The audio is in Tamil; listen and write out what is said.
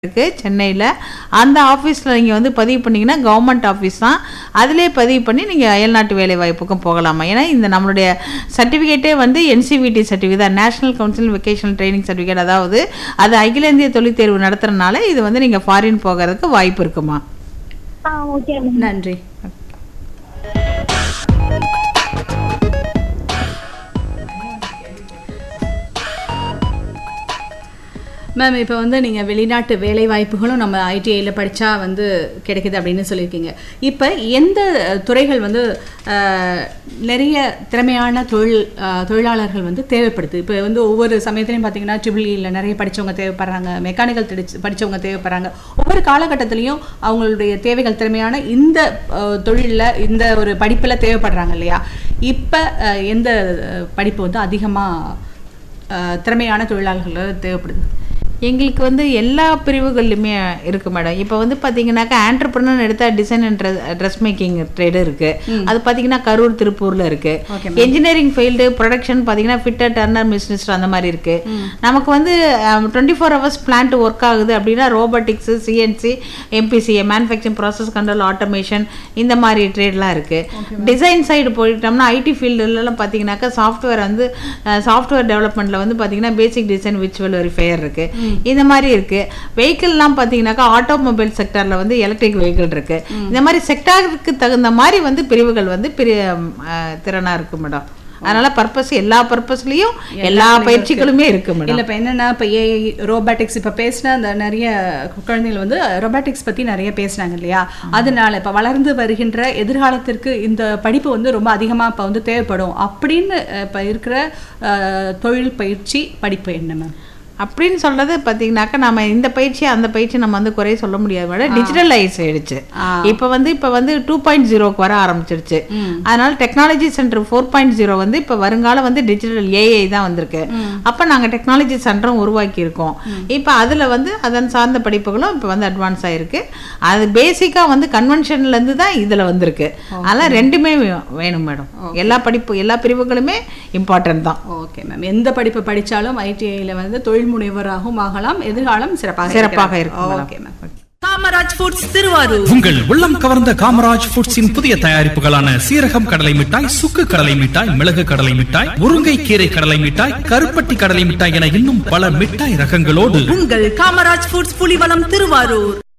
இருக்கு சென்னையில். அந்த ஆஃபீஸில் நீங்கள் வந்து பதிவு பண்ணிங்கன்னா கவர்மெண்ட் ஆஃபீஸ் தான். அதிலே பதிவு பண்ணி நீங்கள் அயல்நாட்டு வேலை வாய்ப்புக்கும் போகலாமா. ஏன்னா இந்த நம்மளுடைய சர்டிஃபிகேட்டே வந்து NCVT சர்டிஃபிகேட் தான், national council vocational training certificate. அதாவது அது அகில இந்திய தொழில் தேர்வு நடத்துறதுனால இது வந்து நீங்கள் ஃபாரின் போகிறதுக்கு வாய்ப்பு இருக்குமா. நன்றி. மேம், இப்போ வந்து நீங்கள் வெளிநாட்டு வேலை வாய்ப்புகளும் நம்ம ITIயில் படித்தா வந்து கிடைக்குது அப்படின்னு சொல்லியிருக்கீங்க. இப்போ எந்த துறைகள் வந்து நிறைய திறமையான தொழிலாளர்கள் வந்து தேவைப்படுது? இப்போ வந்து ஒவ்வொரு சமயத்துலையும் பார்த்தீங்கன்னா EEEயில் நிறைய படித்தவங்க தேவைப்படுறாங்க, மெக்கானிக்கல் படித்தவங்க தேவைப்படுறாங்க. ஒவ்வொரு காலகட்டத்திலையும் அவங்களுடைய தேவைகள் திறமையான இந்த தொழிலில் இந்த ஒரு படிப்பில் தேவைப்படுறாங்க இல்லையா? இப்போ எந்த படிப்பு வந்து அதிகமாக திறமையான தொழிலாளர்கள் தேவைப்படுது? எங்களுக்கு வந்து எல்லா பிரிவுகள்லையுமே இருக்குது மேடம். இப்போ வந்து பார்த்தீங்கன்னாக்கா ஆண்டர்பிரனர் எடுத்தால் design and dress making trade இருக்குது. அது பார்த்தீங்கன்னா கரூர் திருப்பூரில் இருக்குது. என்ஜினியரிங் ஃபீல்டு ப்ரொடக்ஷன் பார்த்தீங்கன்னா ஃபிட்டர் டர்னர் மிஷினிஸ்ட் அந்த மாதிரி இருக்குது. நமக்கு வந்து 24 hours பிளான்ட் ஒர்க் ஆகுது அப்படின்னா robotics, CNC, MPCA manufacturing process control automation இந்த மாதிரி ட்ரேட்லாம் இருக்குது. டிசைன் சைடு போயிட்டோம்னா IT ஃபீல்டுலாம் பார்த்தீங்கன்னாக்கா சாஃப்ட்வேர் வந்து சாஃப்ட்வேர் டெவலப்மெண்ட்டில் வந்து பார்த்தீங்கன்னா பேசிக் டிசைன் விர்ச்சுவல் வெரிஃபையர் இருக்குது. இந்த மாதிரி இருக்கு. வெஹிக்கிள்லாம் பார்த்தீங்கன்னாக்கா ஆட்டோமொபைல் செக்டர்ல வந்து எலக்ட்ரிக் வெஹிக்கிள் இருக்கு. இந்த மாதிரி செக்டாருக்கு தகுந்த மாதிரி வந்து பிரிவுகள் வந்து திறனா இருக்கு மேடம். அதனால பர்பஸ் எல்லா பர்பஸ்லயும் எல்லா பயிற்சிகளுமே இருக்கு மேடம். இல்லை இப்போ என்னன்னா இப்போ AI ரோபாட்டிக்ஸ் இப்போ பேசின அந்த நிறைய குழந்தைகள் வந்து ரோபாட்டிக்ஸ் பற்றி நிறைய பேசுனாங்க இல்லையா? அதனால இப்போ வளர்ந்து வருகின்ற எதிர்காலத்திற்கு இந்த படிப்பு வந்து ரொம்ப அதிகமாக இப்போ வந்து தேவைப்படும் அப்படின்னு இப்போ இருக்கிற தொழில் பயிற்சி படிப்பு என்ன மேம் அப்படின்னு சொல்றது பார்த்தீங்கன்னாக்கா நம்ம இந்த பயிற்சி அந்த பயிற்சி நம்ம வந்து குறைய சொல்ல முடியாது மேடம். டிஜிட்டலைஸ் ஆயிடுச்சு. இப்போ வந்து 2.0க்கு வர ஆரம்பிச்சிருச்சு. அதனால டெக்னாலஜி சென்டர் 4.0 வந்து இப்போ வருங்காலம் வந்து டிஜிட்டல் AI தான் வந்திருக்கு. அப்போ நாங்கள் டெக்னாலஜி சென்டரும் உருவாக்கி இருக்கோம். இப்போ அதில் வந்து அதன் சார்ந்த படிப்புகளும் இப்போ வந்து அட்வான்ஸ் ஆயிருக்கு. அது பேசிக்காக வந்து கன்வென்ஷன்லேருந்து தான் இதில் வந்திருக்கு. அதெல்லாம் ரெண்டுமே வேணும் மேடம். எல்லா பிரிவுகளுமே இம்பார்ட்டன்ட் தான். ஓகே மேம், எந்த படிப்பு படித்தாலும் ITIயில் வந்து தொழில் முனைவராகவும் ஆகலாம். எதிர்காலம் சிறப்பாக இருக்கும். காமராஜ் ஃபுட்ஸ் திருவாரூர். உங்கள் உள்ளம் கவர்ந்த காமராஜ் ஃபுட்ஸின் புதிய தயாரிப்புகளான சீரகம் கடலை மிட்டாய், சுக்கு கடலை மிட்டாய், மிளகு கடலை மிட்டாய், முருங்கை கீரை கடலை மிட்டாய், கருப்பட்டி கடலை மிட்டாய் என இன்னும் பல மிட்டாய் ரகங்களோடு உங்கள் காமராஜ் ஃபுட்ஸ் புலிவலம் திருவாரூர்.